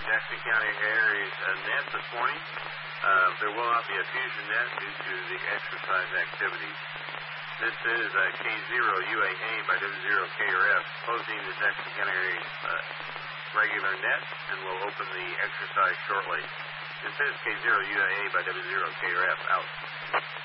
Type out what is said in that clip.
Jackson County Aries net this morning. There will not be a fusion net due to the exercise activities. This is K0UAA by W0KRF, closing the Jackson County Aries regular net, and we'll open the exercise shortly. This is K0UAA by W0KRF, out.